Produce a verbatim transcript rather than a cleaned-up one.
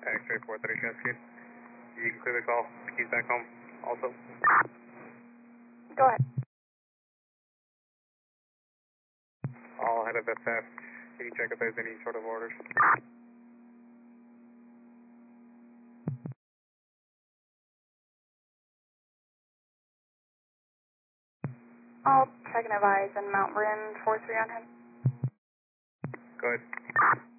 X-ray four thirty Cascade. You can clearly call keys back home also. Go ahead. I'll head up that fast. You can check if there's any sort of orders. I'll check and advise and Mount Vernon four three on him. Go ahead.